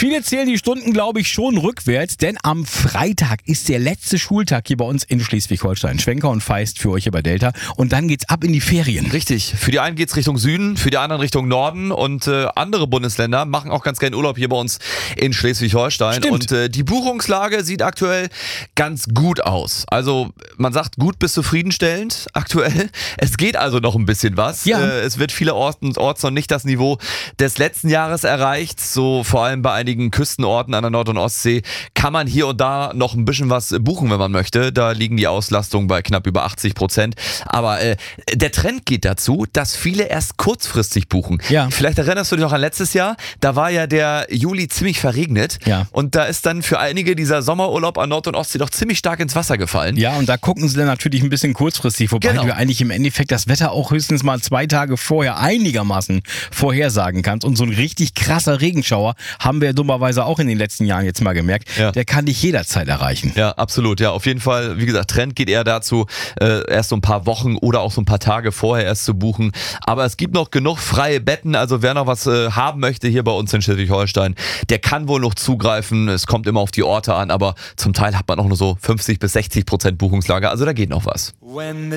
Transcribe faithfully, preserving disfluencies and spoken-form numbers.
Viele zählen die Stunden, glaube ich, schon rückwärts, denn am Freitag ist der letzte Schultag hier bei uns in Schleswig-Holstein. Schwenker und Feist für euch hier bei Delta. Und dann geht's ab in die Ferien. Richtig. Für die einen geht's Richtung Süden, für die anderen Richtung Norden und äh, andere Bundesländer machen auch ganz gern Urlaub hier bei uns in Schleswig-Holstein. Stimmt. Und äh, die Buchungslage sieht aktuell ganz gut aus. Also man sagt gut bis zufriedenstellend aktuell. Es geht also noch ein bisschen was. Ja. Äh, es wird vielerorts orts noch nicht das Niveau des letzten Jahres erreicht. So vor allem bei einigen Küstenorten an der Nord- und Ostsee kann man hier und da noch ein bisschen was buchen, wenn man möchte. Da liegen die Auslastungen bei knapp über achtzig Prozent. Aber äh, der Trend geht dazu, dass viele erst kurzfristig buchen. Ja. Vielleicht erinnerst du dich noch an letztes Jahr, da war ja der Juli ziemlich verregnet. Ja. Und da ist dann für einige dieser Sommerurlaub an Nord- und Ostsee doch ziemlich stark ins Wasser gefallen. Ja, und da gucken sie dann natürlich ein bisschen kurzfristig, wobei Genau. du eigentlich im Endeffekt das Wetter auch höchstens mal zwei Tage vorher einigermaßen vorhersagen kannst. Und so ein richtig krasser Regenschauer haben wir ja dummerweise auch in den letzten Jahren jetzt mal gemerkt. Ja. Der kann dich jederzeit erreichen. Ja, absolut. Ja, auf jeden Fall, wie gesagt, Trend geht eher dazu, äh, erst so ein paar Wochen oder auch so ein paar Tage vorher erst zu buchen. Aber es gibt noch genug freie Betten, also wer noch was äh, haben möchte hier bei uns in Schleswig-Holstein, der kann wohl noch zugreifen. Es kommt immer auf die Orte an, aber zum Teil hat man auch nur so fünfzig bis sechzig Prozent Buchungslage, also da geht noch was.